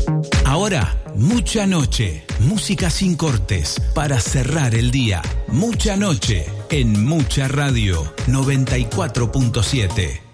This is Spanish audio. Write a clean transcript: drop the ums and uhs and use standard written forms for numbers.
Ahora, Mucha Noche. Música sin cortes para cerrar el día. Mucha Noche en Mucha Radio 94.7.